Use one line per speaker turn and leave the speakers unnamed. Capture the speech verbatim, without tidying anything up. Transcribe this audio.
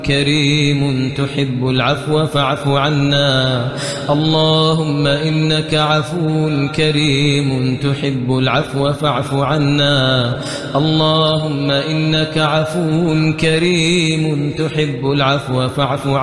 كريم تحب العفو فاعف عنا. اللهم إنك عفو كريم تحب العفو فاعف عنا. اللهم إنك عفو كريم تحب العفو فاعف عنا.